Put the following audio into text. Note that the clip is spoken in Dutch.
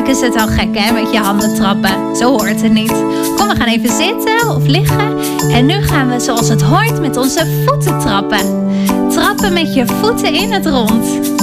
Eigenlijk is het al gek, hè, met je handen trappen. Zo hoort het niet. Kom, we gaan even zitten of liggen. En nu gaan we zoals het hoort met onze voeten trappen. Trappen met je voeten in het rond.